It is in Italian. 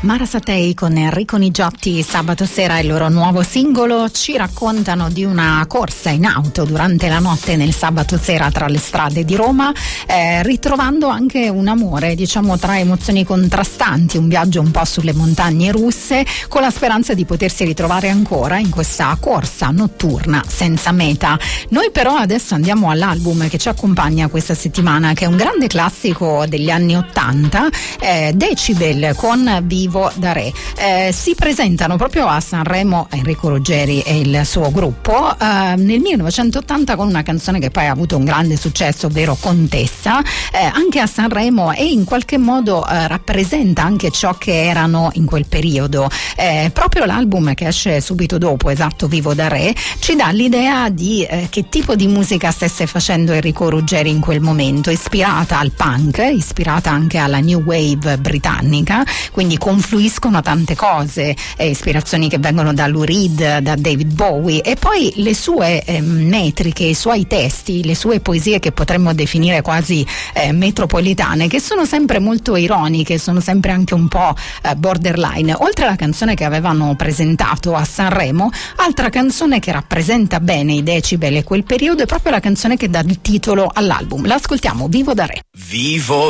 Mara Sattei con Enrico Nigiotti. Sabato sera il loro nuovo singolo. Ci raccontano di una corsa in auto durante la notte nel sabato sera tra le strade di Roma, ritrovando anche un amore, diciamo, tra emozioni contrastanti, un viaggio un po' sulle montagne russe, con la speranza di potersi ritrovare ancora in questa corsa notturna senza meta. Noi però adesso andiamo all'album che ci accompagna questa settimana, che è un grande classico degli anni '80, Decibel con Vivo da Re. Si presentano proprio a Sanremo Enrico Ruggeri e il suo gruppo nel 1980 con una canzone che poi ha avuto un grande successo, ovvero Contessa, anche a Sanremo, e in qualche modo rappresenta anche ciò che erano in quel periodo. Proprio l'album che esce subito dopo, esatto, Vivo da Re, ci dà l'idea di che tipo di musica stesse facendo Enrico Ruggeri in quel momento, ispirata al punk, ispirata anche alla new wave britannica, quindi confluiscono tante cose, ispirazioni che vengono da Lou Reed, da David Bowie, e poi le sue metriche, i suoi testi, le sue poesie che potremmo definire quasi metropolitane, che sono sempre molto ironiche, sono sempre anche un po' borderline. Oltre alla canzone che avevano presentato a Sanremo, altra canzone che rappresenta bene i Decibel e quel periodo è proprio la canzone che dà il titolo all'album. L'ascoltiamo, Vivo da Re. Vivo